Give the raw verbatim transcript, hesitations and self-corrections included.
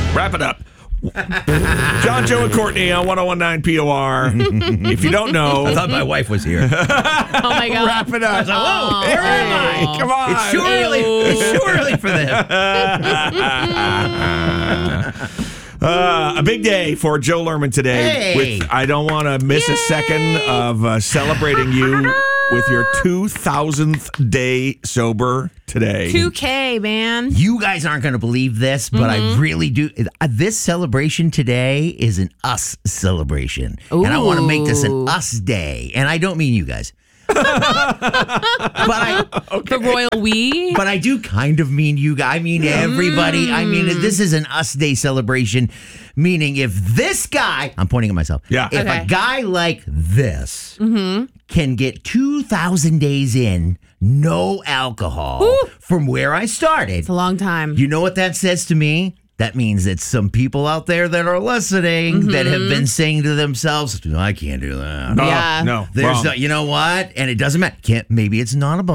Wrap it up. John, Joe, and Courtney on one oh one point nine P O R. If you don't know, I thought my wife was here. Oh my God. wrap it up. I was like, whoa, where am I? Come on. It's too early. It's too early for them. Uh, a big day for Joe Lerman today. Hey. With I don't want to miss Yay. a second of uh, celebrating you with your two thousandth day sober today. two K, man. You guys aren't going to believe this, but I really do. Uh, This celebration today is an us celebration. And I want to make this an Ooh. us day. And I don't mean you guys. but I The royal we. but I do kind of mean you guys. I mean everybody. I mean this is an us day celebration, meaning if this guy, I'm pointing at myself. Yeah. If Okay. a guy like this can get two thousand days in, no alcohol, Woo. from where I started, It's a long time. you know what that says to me? That means that some people out there that are listening that have been saying to themselves, I can't do that. No, Yeah. no. There's wrong. no, you know what? And it doesn't matter. Can't, maybe it's not about